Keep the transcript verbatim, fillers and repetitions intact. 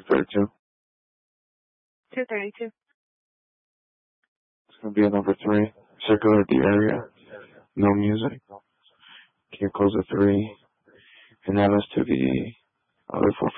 thirty-two. two thirty-two. It's going to be a number three. Circular the area. No music. Can you close the three? And that us to the other four